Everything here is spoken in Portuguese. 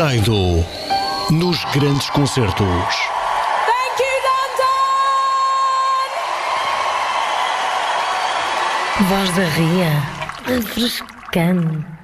Dido nos grandes concertos. Thank you, London! Voz da Ria, refrescante.